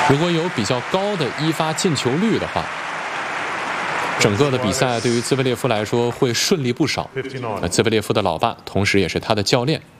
如果有比较高的一发进球率的话，整个的比赛对于兹维列夫来说会顺利不少。兹维列夫的老爸，同时也是他的教练，